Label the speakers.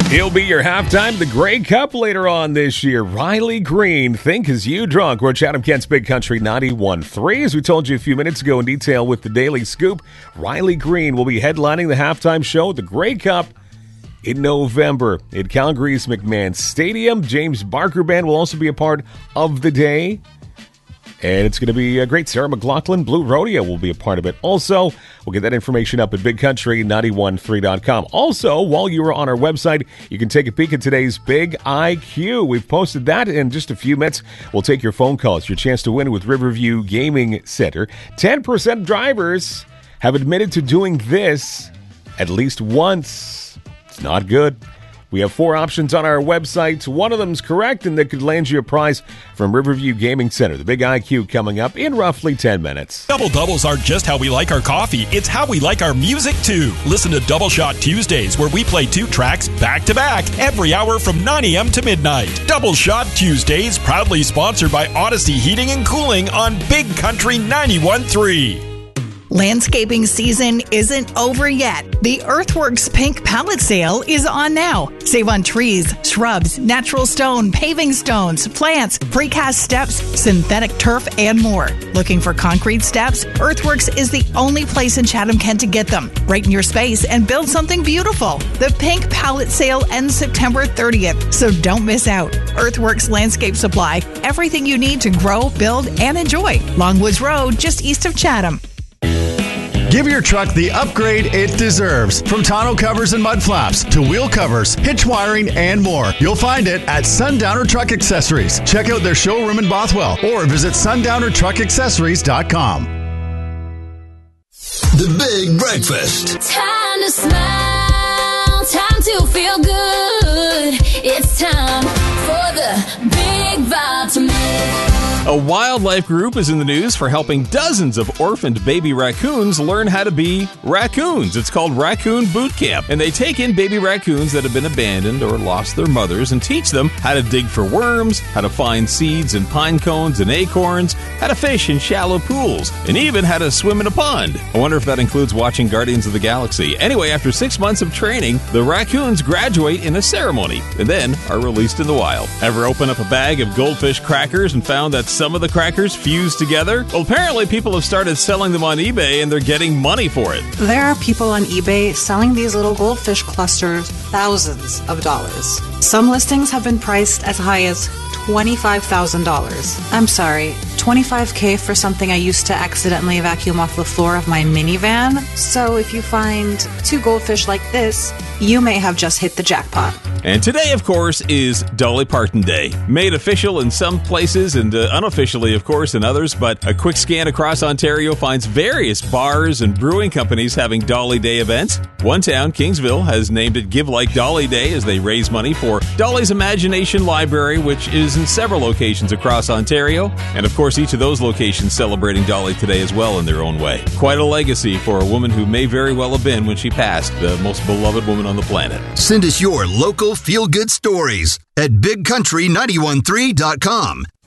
Speaker 1: He'll be your halftime the Grey Cup later on this year. Riley Green, Think As You Drunk. We're at Chatham Kent's Big Country 91.3. As we told you a few minutes ago in detail with the Daily Scoop, Riley Green will be headlining the halftime show at the Grey Cup in November at Calgary's McMahon Stadium. James Barker Band will also be a part of the day. And it's going to be great. Sarah McLachlan, Blue Rodeo will be a part of it. Also, we'll get that information up at BigCountry913.com. Also, while you are on our website, you can take a peek at today's Big IQ. We've posted that in just a few minutes. We'll take your phone calls. Your chance to win with Riverview Gaming Center. 10% of drivers have admitted to doing this at least once. It's not good. We have 4 options on our website. One of them's correct, and that could land you a prize from Riverview Gaming Center. The Big IQ coming up in roughly 10 minutes.
Speaker 2: Double Doubles aren't just how we like our coffee. It's how we like our music, too. Listen to Double Shot Tuesdays, where we play 2 tracks back-to-back every hour from 9 a.m. to midnight. Double Shot Tuesdays, proudly sponsored by Odyssey Heating and Cooling on Big Country 91.3.
Speaker 3: Landscaping season isn't over yet. The Earthworks Pink Pallet Sale is on now. Save on trees, shrubs, natural stone, paving stones, plants, precast steps, synthetic turf, and more. Looking for concrete steps? Earthworks is the only place in Chatham-Kent to get them. Brighten your space and build something beautiful. The Pink Pallet Sale ends September 30th, so don't miss out. Earthworks Landscape Supply. Everything you need to grow, build, and enjoy. Longwoods Road, just east of Chatham.
Speaker 4: Give your truck the upgrade it deserves. From tonneau covers and mud flaps to wheel covers, hitch wiring, and more. You'll find it at Sundowner Truck Accessories. Check out their showroom in Bothwell or visit sundownertruckaccessories.com.
Speaker 5: The Big Breakfast.
Speaker 6: Time to smile, time to feel good. It's time for the Big Vitamin.
Speaker 7: A wildlife group is in the news for helping dozens of orphaned baby raccoons learn how to be raccoons. It's called Raccoon Boot Camp, and they take in baby raccoons that have been abandoned or lost their mothers and teach them how to dig for worms, how to find seeds in pine cones and acorns, how to fish in shallow pools, and even how to swim in a pond. I wonder if that includes watching Guardians of the Galaxy. Anyway, after 6 months of training, the raccoons graduate in a ceremony and then are released in the wild. Ever open up a bag of goldfish crackers and found that some of the crackers fused together? Well, apparently people have started selling them on eBay and they're getting money for it.
Speaker 8: There are people on eBay selling these little goldfish clusters thousands of dollars. Some listings have been priced as high as $25,000. I'm sorry, $25K for something I used to accidentally vacuum off the floor of my minivan. So if you find 2 goldfish like this, you may have just hit the jackpot.
Speaker 7: And today, of course, is Dolly Parton Day. Made official in some places and unofficially, of course, in others. But a quick scan across Ontario finds various bars and brewing companies having Dolly Day events. One town, Kingsville, has named it Give Like Dolly Day as they raise money for Dolly's Imagination Library, which is in several locations across Ontario. And, of course, each of those locations celebrating Dolly today as well in their own way. Quite a legacy for a woman who may very well have been, when she passed, the most beloved woman on the planet.
Speaker 5: Send us your local feel-good stories at BigCountry913.com.